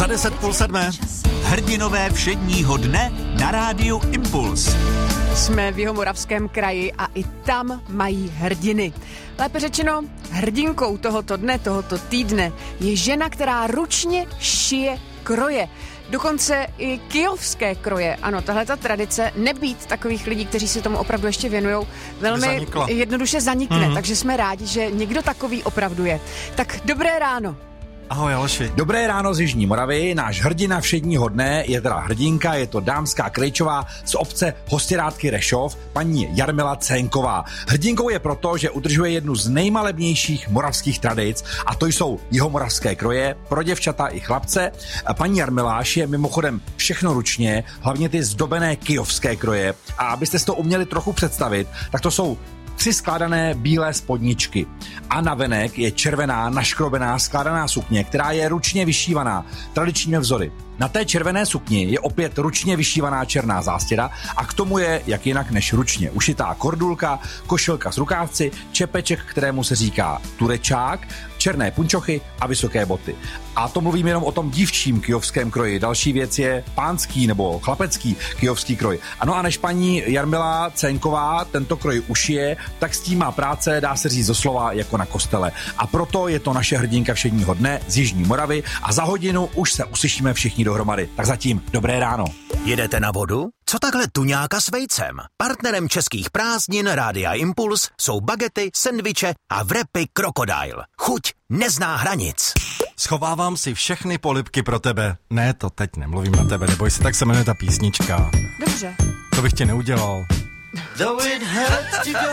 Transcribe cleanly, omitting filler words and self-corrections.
6:50. Hrdinové všedního dne na rádiu Impuls. Jsme v Jihomoravském kraji a i tam mají hrdiny. Lépe řečeno, hrdinkou tohoto dne, tohoto týdne je žena, která ručně šije kroje. Dokonce i kyjovské kroje. Ano, tahle ta tradice, nebýt takových lidí, kteří se tomu opravdu ještě věnujou, velmi jednoduše zanikne. Takže jsme rádi, že někdo takový opravdu je. Tak dobré ráno. Ahoj Aleši. Dobré ráno z Jižní Moravy. Náš hrdina všedního dne je teda hrdinka, je to dámská krejčová z obce Hostěrádky Rešov, paní Jarmila Cénková. Hrdinkou je proto, že udržuje jednu z nejmalebnějších moravských tradic, a to jsou jihomoravské kroje pro děvčata i chlapce. Paní Jarmila šije mimochodem všechno ručně, hlavně ty zdobené kyjovské kroje. A abyste si to uměli trochu představit, tak to jsou 3 skládané bílé spodničky a navenek je červená, naškrobená skládaná sukně, která je ručně vyšívaná tradičními vzory. Na té červené sukni je opět ručně vyšívaná černá zástěra a k tomu je, jak jinak než ručně, ušitá kordulka, košilka s rukávci, čepeček, kterému se říká turečák, černé punčochy a vysoké boty. A to mluvím jenom o tom dívčím kyjovském kroji. Další věc je pánský nebo chlapecký kyjovský kroj. Ano, a než paní Jarmila Cénková tento kroj ušije, tak s tím má práce, dá se říct doslova jako na kostele. A proto je to naše hrdinka všedního dne z Jižní Moravy a za hodinu už se uslyšíme všichni dohromady. Tak zatím dobré ráno. Jedete na vodu? Co takhle tuňáka s vejcem? Partnerem českých prázdnin Rádia Impuls jsou bagety, sendviče a wrapy Crocodile. Chuť nezná hranic. Schovávám si všechny polibky pro tebe. Ne, to teď nemluvím na tebe, neboj se, tak se jmenuje ta písnička. Dobře. To bych tě neudělal.